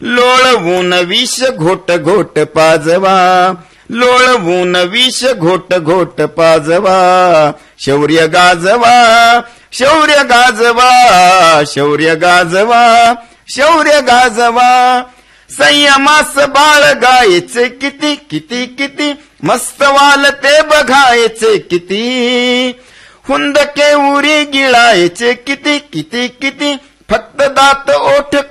लोळवून विष घोट घोट पाजवा, लोळवून विष घोट घोट पाजवा, शौर्य गाजवा, शौर्य गाजवा, शौर्य गाजवा, शौर्य गाजवा. संयमास बाळगायचे किती किती किती, मस्त वालते बघायचे किती, हुंदके उरी गिळायचे किती किती किती, फक्त दात ओठ